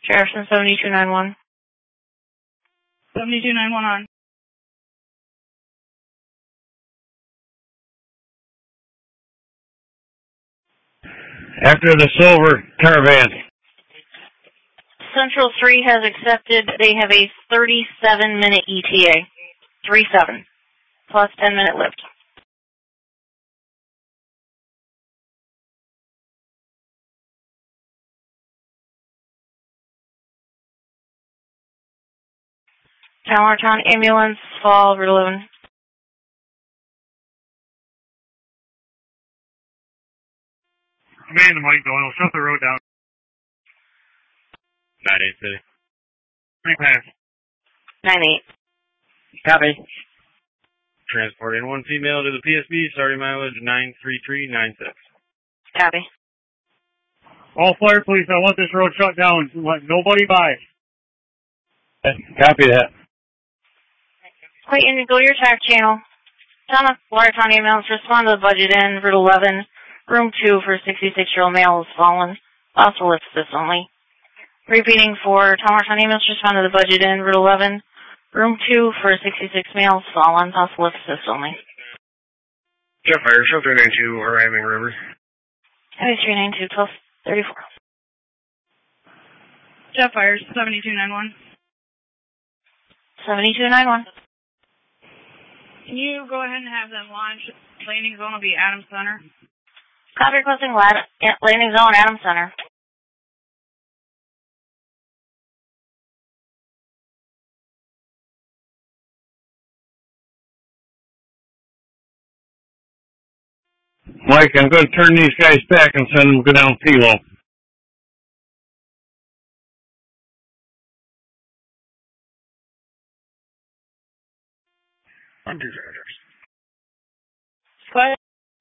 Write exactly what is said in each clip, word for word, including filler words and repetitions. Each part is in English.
Jefferson seventy-two nine one. seventy-two nine one on. After the silver caravan. Central three has accepted. They have a thirty-seven minute E T A. three seven. Plus ten minute lift. Towertown ambulance, fall, Route eleven. Command to Mike Doyle, shut the road down. nine eight City. Three pass. nine eight. Copy. Transporting one female to the P S B, starting mileage nine three three nine six. Copy. All fire police, I want this road shut down. Let nobody by. Copy that. Clayton, go to your track channel. Town of Watertown ambulance, respond to the budget in, Route eleven, room two for sixty-six-year-old male has fallen. Also lift assist only. Repeating for Town of Watertown ambulance, respond to the budget in, Route eleven, room two for sixty-six males fallen. Also lift assist only. Jeff Fire, Shelter nine two, arriving River. three nine two, twelve thirty-four. Jeff Fires, seventy-two nine one. seventy-two nine one. Can you go ahead and have them launch? Landing zone will be Adams Center. Copy requesting lad- landing zone, Adams Center. Mike, I'm going to turn these guys back and send them go down Philo. One, two, Chargers. Go ahead.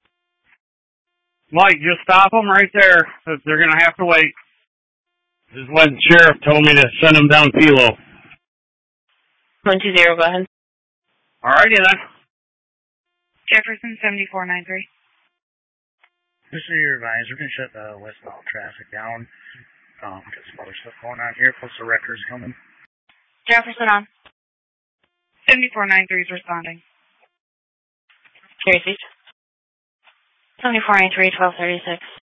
Mike, just stop them right there. They're going to have to wait. This is when the sheriff told me to send them down Philo. one two zero, go ahead. All righty then. Jefferson, seventy-four nine three. Just so you're advised, we're going to shut the westbound traffic down. Um, got some other stuff going on here, plus the wreckers coming. Jefferson on. seventy-four nine three is responding. Tracy. seventy-four nine three, twelve thirty-six.